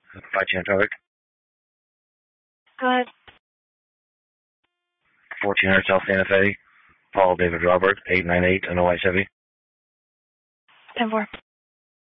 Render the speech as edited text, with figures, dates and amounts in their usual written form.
5 channel traffic. Go ahead. 1400 South Santa Fe. Paul David Robert, 898 NOI Chevy. 10-4.